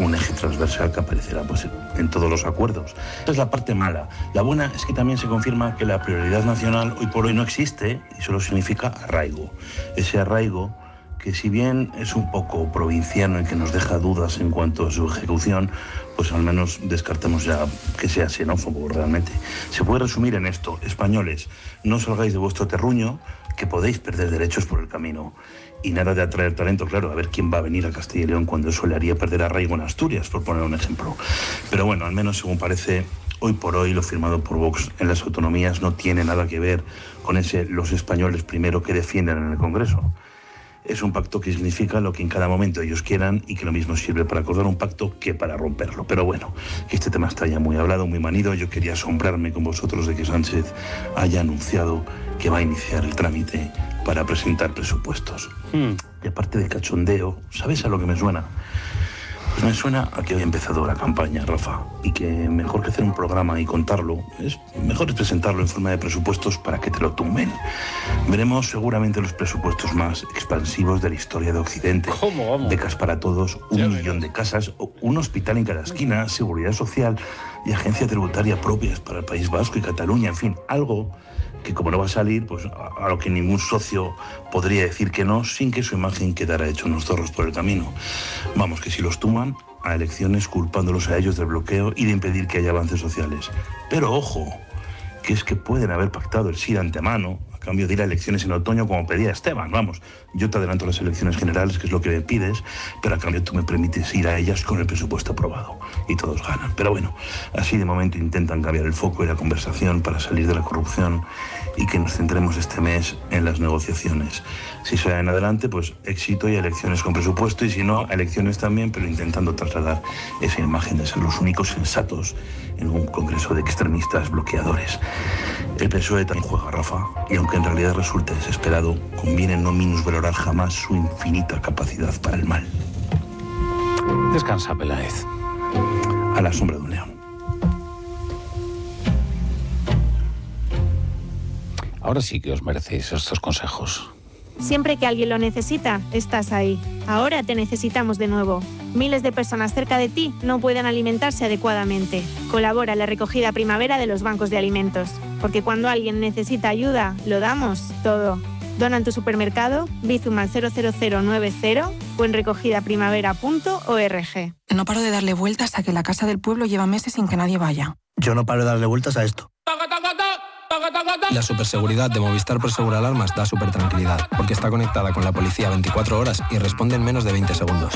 un eje transversal que aparecerá pues, en todos los acuerdos. Esa es la parte mala. La buena es que también se confirma que la prioridad nacional hoy por hoy no existe y solo significa arraigo. Ese arraigo que si bien es un poco provinciano y que nos deja dudas en cuanto a su ejecución, pues al menos descartemos ya que sea xenófobo realmente. Se puede resumir en esto: españoles, no salgáis de vuestro terruño, que podéis perder derechos por el camino. Y nada de atraer talento, claro, a ver quién va a venir a Castilla y León cuando eso le haría perder arraigo en Asturias, por poner un ejemplo. Pero bueno, al menos según parece, hoy por hoy lo firmado por Vox en las autonomías no tiene nada que ver con ese los españoles primero que defienden en el Congreso. Es un pacto que significa lo que en cada momento ellos quieran y que lo mismo sirve para acordar un pacto que para romperlo. Pero bueno, que este tema está ya muy hablado, muy manido. Yo quería asombrarme con vosotros de que Sánchez haya anunciado que va a iniciar el trámite para presentar presupuestos. Y aparte de cachondeo, ¿sabes a lo que me suena? Pues me suena a que hoy ha empezado la campaña, Rafa, y que mejor que hacer un programa y contarlo, mejor es presentarlo en forma de presupuestos para que te lo tumben. Veremos seguramente los presupuestos más expansivos de la historia de Occidente. ¿Cómo? Becas para todos, 1 millón de casas, un hospital en cada esquina, seguridad social y agencia tributaria propias para el País Vasco y Cataluña, en fin, algo que como no va a salir, pues a lo que ningún socio podría decir que no, sin que su imagen quedara hecho unos zorros por el camino. Vamos, que si los tuman a elecciones culpándolos a ellos del bloqueo y de impedir que haya avances sociales. Pero ojo, que es que pueden haber pactado el sí de antemano a cambio de ir a elecciones en otoño como pedía Esteban. Vamos, yo te adelanto las elecciones generales, que es lo que me pides, pero a cambio tú me permites ir a ellas con el presupuesto aprobado y todos ganan. Pero bueno, así de momento intentan cambiar el foco y la conversación para salir de la corrupción y que nos centremos este mes en las negociaciones. Si salen adelante, pues éxito y elecciones con presupuesto, y si no, elecciones también, pero intentando trasladar esa imagen de ser los únicos sensatos en un congreso de extremistas bloqueadores. El PSOE también juega, Rafa, y aunque en realidad resulte desesperado, conviene no minusvalorar jamás su infinita capacidad para el mal. Descansa, Peláez. A la sombra de un león. Ahora sí que os merecéis estos consejos. Siempre que alguien lo necesita, estás ahí. Ahora te necesitamos de nuevo. Miles de personas cerca de ti no pueden alimentarse adecuadamente. Colabora en la recogida primavera de los bancos de alimentos. Porque cuando alguien necesita ayuda, lo damos todo. Dona en tu supermercado, Bizum al 00090 o en recogidaprimavera.org. No paro de darle vueltas a que la casa del pueblo lleva meses sin que nadie vaya. Yo no paro de darle vueltas a esto. La superseguridad de Movistar Prosegur Alarmas da súper tranquilidad, porque está conectada con la policía 24 horas y responde en menos de 20 segundos.